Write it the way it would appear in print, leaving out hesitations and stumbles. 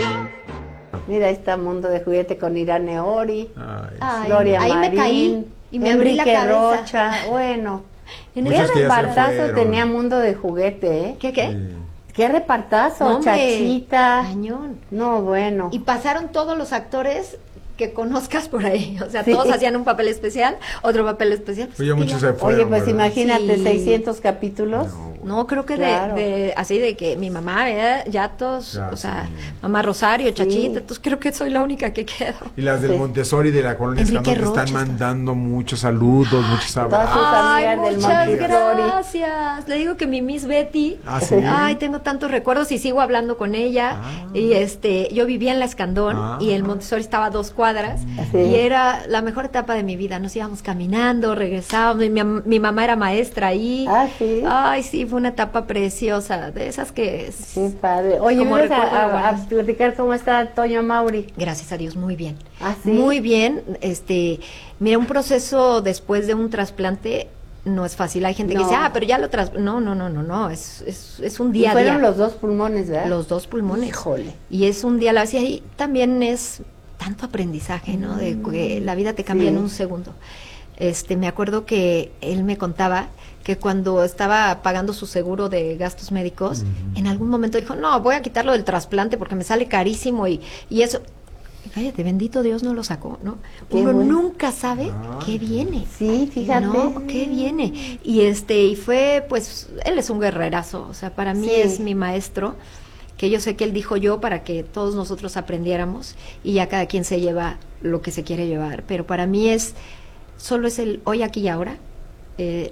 Mira, ahí está Mundo de Juguete con Irane Ori, Ay, Gloria ahí Marín, me caí y me abrí la Enrique cabeza. Rocha. Bueno, En qué Muchos que ya se repartazo fueron. tenía Mundo de Juguete, ¿eh? ¿Qué? Qué repartazo, No, hombre, Chachita. cañón. No, bueno. Y pasaron todos los actores que conozcas por ahí, o sea, Sí. todos hacían un papel especial, otro papel especial. Pues ya muchos se Oye, fueron, pues ¿verdad? imagínate, Sí. 600 capítulos. No, creo que Claro. así de que mi mamá, ya todos, Ya, o sea, sí. mamá Rosario, Chachita, Sí. entonces creo que soy la única que quedo. Y las del Sí. Montessori de la colonia Enrique Escandón te están Rocha. mandando muchos saludos, muchos Todas abrazos. sus Ay, amigas del muchas Montessori. gracias. Le digo que mi Miss Betty, Ah, ¿sí? ay, tengo tantos recuerdos y sigo hablando con ella. Ah. Y yo vivía en la Escandón Ah. y el Montessori estaba a 2 cuadras Sí. y era la mejor etapa de mi vida. Nos íbamos caminando, regresábamos. Mi mamá era maestra ahí. Ah, sí. Ay, sí, fue una etapa preciosa, de esas que Sí, padre. Oye, como vamos recuerdo lo a guardas. platicar cómo está Toño Mauri. Gracias a Dios, muy bien. ¿Ah, sí? Muy bien. Mira, un proceso después de un trasplante no es fácil. Hay gente que No. dice, pero ya lo no, es un Y día a día. fueron los dos pulmones, ¿verdad? Los 2 pulmones. Híjole. Y es un día a la vez. Y ahí también es tanto aprendizaje, ¿no? De que la vida te cambia Sí. en un segundo. Me acuerdo que él me contaba que cuando estaba pagando su seguro de gastos médicos, en algún momento dijo, no, voy a quitarlo del trasplante porque me sale carísimo y eso. Cállate, bendito Dios no lo sacó, ¿no? Qué Uno bueno. nunca sabe qué viene. Sí, fíjate. No, qué viene. Y fue, pues, él es un guerrerazo, o sea, para mí Sí. es mi maestro, que yo sé que él dijo yo para que todos nosotros aprendiéramos y ya cada quien se lleva lo que se quiere llevar, pero para mí solo es el hoy, aquí y ahora.